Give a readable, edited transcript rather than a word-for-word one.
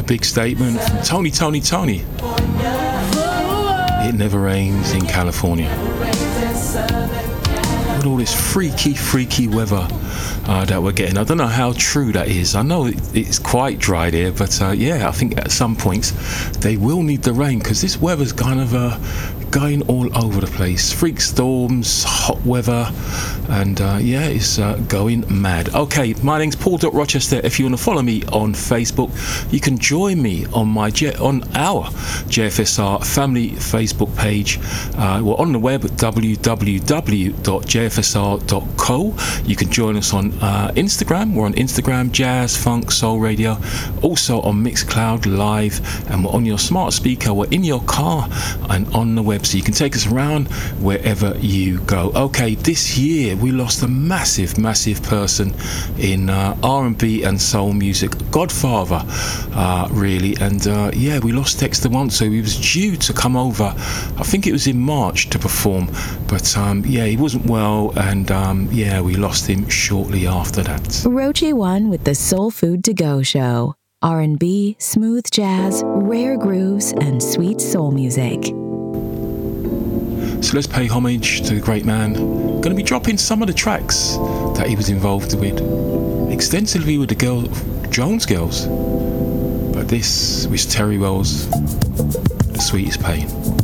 big statement from Tony. It never rains in California. With all this freaky weather that we're getting. I don't know how true that is. I know it's quite dry there, but yeah, I think at some points they will need the rain, because this weather's kind of going all over the place. Freak storms, hot weather, and yeah, it's going mad. Okay, my name's Paul.Rochester. If you want to follow me on Facebook, you can join me on our JFSR family Facebook page. We're on the web at www.jfsr.co. You can join us on Instagram. We're on Instagram, Jazz Funk Soul Radio. Also on Mixcloud Live, and we're on your smart speaker. We're in your car and on the web, so you can take us around wherever you go. Okay, this year we lost a massive person in R&B and soul music, Godfather, really, and yeah, we lost Dexter once, so he was due to come over, I think it was in March, to perform, but yeah, he wasn't well, and yeah, we lost him shortly after that. Roche One with the Soul Food To Go Show. R&B, smooth jazz, rare grooves, and sweet soul music. So let's pay homage to the great man. Going to be dropping some of the tracks that he was involved with extensively with the Jones Girls. But this was Terry Wells, The Sweetest Pain.